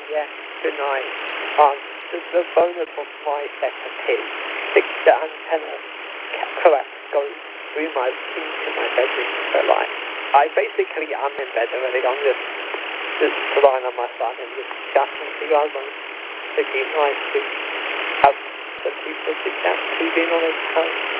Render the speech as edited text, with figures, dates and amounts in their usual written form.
yeah, good night. The bonus of my setup is the antenna collapse goes through into my bedroom. So like, I'm in bed already. I'm just lying on my side and just chatting to you guys on. It's nice to have the people sit down to being on his house.